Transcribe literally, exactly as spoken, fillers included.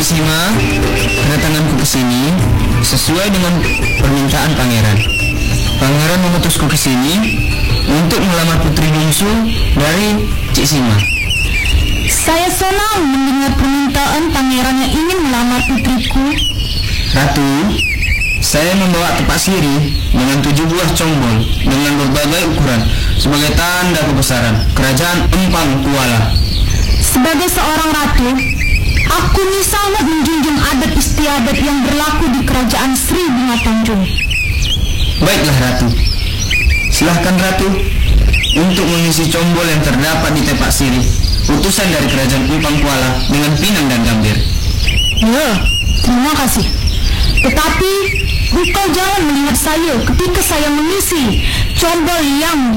Sima, kedatanganku ke sini sesuai dengan permintaan pangeran. Pangeran mengutusku ke sini untuk melamar putri bungsu dari Cik Sima. Saya senang mendengar permintaan pangeran yang ingin melamar putriku. Ratu, saya membawa tepak sirih dengan tujuh buah combol dengan berbagai ukuran sebagai tanda kebesaran kerajaan Empang Kuala. Sebagai seorang ratu, aku ini sangat menjunjung adat istiadat yang berlaku di kerajaan Sri Bunga Tanjung. Baiklah Ratu, silahkan Ratu untuk mengisi combol yang terdapat di tepak sirih utusan dari kerajaan Empang Kuala dengan pinang dan gambir. Ya, terima kasih. Tetapi engkau jangan melihat saya ketika saya mengisi combol yang